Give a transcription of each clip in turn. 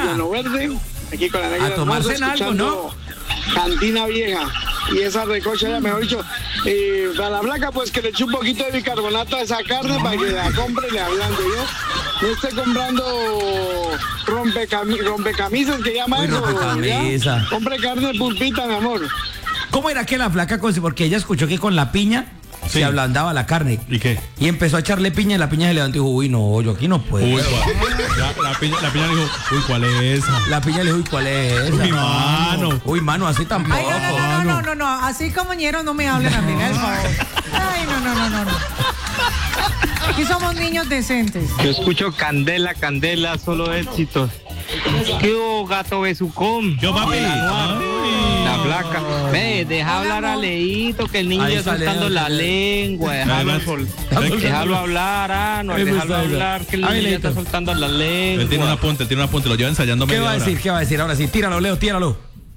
Mono Verde, aquí con la negra. A tomarse en algo, ¿no? Cantina Vieja. Y esa recocha, ya mejor dicho, para la flaca, pues que le eche un poquito de bicarbonato a esa carne para que la compre y le hablando yo. No esté comprando rompecamisas que llama eso. Rompecamisa. Compre carne pulpita, mi amor. ¿Cómo era que la flaca, porque ella escuchó que con la piña se ablandaba la carne? ¿Y qué? Y empezó a echarle piña y la piña se levantó y dijo, uy, no, yo aquí no puedo. Uy, la piña le dijo, uy, ¿cuál es esa? La piña le dijo, uy, ¿cuál es esa? Uy, mano. Uy, mano, así tampoco. Ay, no, así como ñero no me hablen a mí, por favor. Ay, no. Aquí somos niños decentes. Yo escucho Candela, solo éxitos. ¿Qué hubo, gato besucón? Yo, papi. La flaca. Ve, deja hablar a Leito, que el niño Ahí está soltando sale, la lengua. Déjalo hablar, no, déjalo hablar, que el niño ya está soltando la lengua. Él tiene un apunte, lo lleva ensayando ¿Qué media va a hora. decir? ¿Qué va a decir? Ahora sí, tíralo, Leo, tíralo.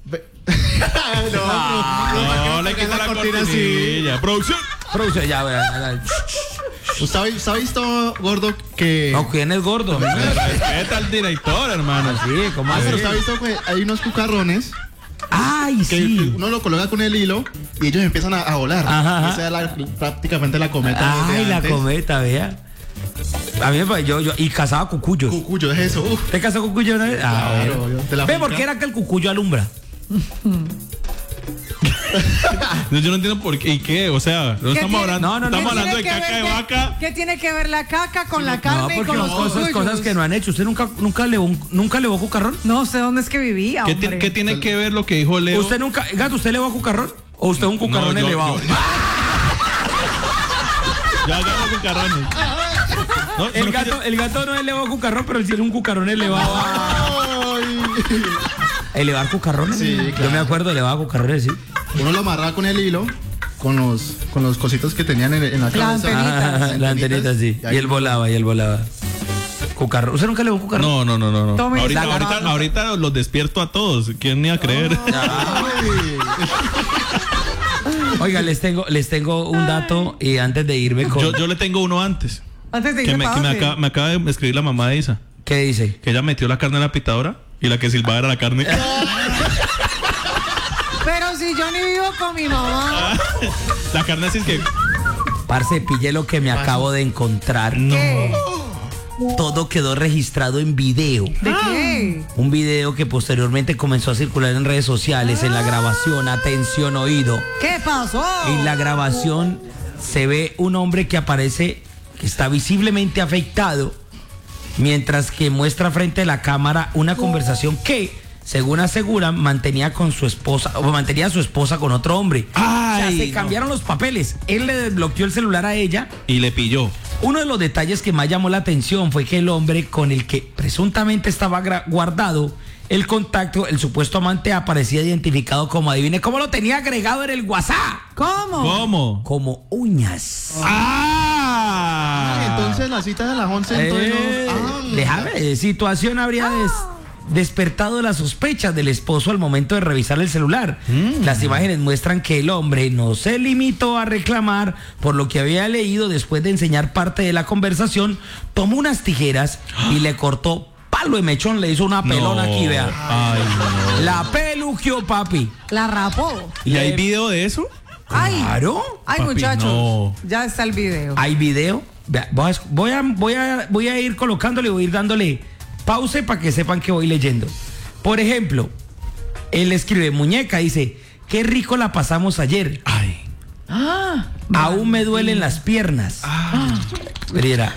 No, le quita la cortinilla. Producción. Producción, ya. ¿Usted ha visto, gordo, que... No, ¿quién es gordo? Respeta al director, hermano. Sí, ¿cómo así? pero usted ha visto que hay unos cucarrones Ay, que sí. uno lo coloca con el hilo y ellos empiezan a volar. Ajá. Esa es prácticamente la cometa. Ay, de la antes. cometa, vea. A mí me parece, y cazaba cucuyos. Cucuyo, es eso. ¿Te cazó cucuyo una vez? Claro, Bueno. de la Ve, finca. ¿por qué era que el cucuyo alumbra? Yo no entiendo por qué y qué, o sea, no estamos hablando, No, estamos ¿qué hablando de caca de vaca. ¿Qué tiene que ver la caca con la No, carne y porque con los cosas que no han hecho. ¿Usted nunca levó cucarrón? No sé dónde es que vivía, hombre. ¿Qué tiene que ver lo que dijo Leo? ¿Usted nunca, gato, usted levó cucarrón? ¿O usted es un cucarrón yo- elevado? Ya agarro cucarrones. No, El gato no elevó cucarrón, pero él sí es un cucarrón elevado. ¿Elevar cucarrones? Sí, Yo claro. me acuerdo de elevar cucarrones, sí. Uno lo amarraba con el hilo, con los cositos que tenían en la cabeza. antenitas. La antenita, sí. Y ahí- Y él volaba. Cucarrón. ¿Usted nunca elevó cucarrón? No. Tome Ahorita los despierto a todos. ¿Quién ni a creer? Oiga, les tengo un dato y antes de irme con... Yo le tengo uno antes. Antes de Que irme me acaba de escribir la mamá de Isa. ¿Qué dice? Que ella metió la carne en la pitadora y la que silbaba era la carne. Pero si yo ni vivo con mi mamá. La carne así es que... Parce, pille lo que me acabo de encontrar. ¿Qué? Todo quedó registrado en video. ¿De qué? Un video que posteriormente comenzó a circular en redes sociales. En la grabación, atención oído. ¿Qué pasó? En la grabación se ve un hombre que aparece, que está visiblemente afectado, mientras que muestra frente a la cámara una conversación que, según aseguran, mantenía con su esposa, o mantenía a su esposa con otro hombre. Ay, o sea, se no. cambiaron los papeles. Él le desbloqueó el celular a ella. Y le pilló. Uno de los detalles que más llamó la atención fue que el hombre con el que presuntamente estaba guardado el contacto, el supuesto amante, aparecía identificado como, adivine cómo lo tenía agregado en el WhatsApp, ¿Cómo? como uñas. Entonces la cita de las 11 entonces Déjame, situación habría despertado las sospechas del esposo al momento de revisar el celular. Las imágenes muestran que el hombre no se limitó a reclamar por lo que había leído. Después de enseñar parte de la conversación, tomó unas tijeras y le cortó palo de mechón, le hizo una pelona aquí, vea. Ay, no. La peluqueó, papi. La rapó. ¿Y hay video de eso? Ay. Claro. Ay, Papi, muchachos. no. Ya está el video. Hay video. Vea, voy a ir colocándole, voy a ir dándole pause para que sepan que voy leyendo. Por ejemplo, él escribe, muñeca, dice, qué rico la pasamos ayer. Ay. Aún me duelen las piernas. Mira.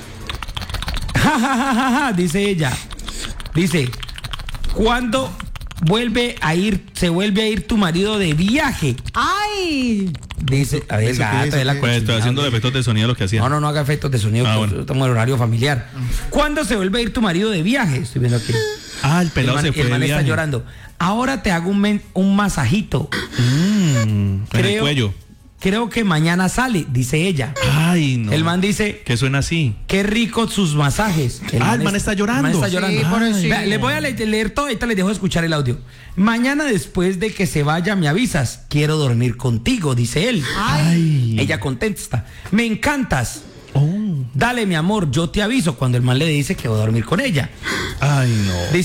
Dice ella. Dice, ¿cuándo se vuelve a ir tu marido de viaje? ¡Ay! Dice, a ver, ¿Eso qué gato, es? de la ¿Qué? Pues estoy haciendo efectos de sonido lo que hacía. No haga efectos de sonido, Ah, pues, bueno. estamos en horario familiar. ¿Cuándo se vuelve a ir tu marido de viaje? Estoy viendo aquí. El pelado se fue el man de está viaje. llorando. Ahora te hago un masajito. En el cuello. Creo que mañana sale, dice ella. Ay, no. El man dice, Que suena así. qué rico sus masajes. El man está llorando. El man está llorando. Sí, pobrecito. Vea, les voy a leer todo, ahorita les dejo escuchar el audio. Mañana después de que se vaya me avisas. Quiero dormir contigo, dice él. Ay. Ella contesta, me encantas. Dale, mi amor, yo te aviso. Cuando el man le dice que va a dormir con ella. Ay, no.